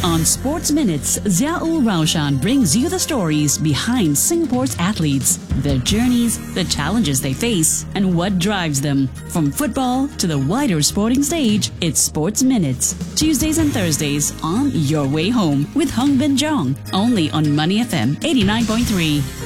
On Sports Minutes, Ziaul Raushan brings you the stories behind Singapore's athletes, their journeys, the challenges they face, and what drives them. From football to the wider sporting stage, it's Sports Minutes. Tuesdays and Thursdays on Your Way Home with Hung Bin Jong, only on Money FM 89.3.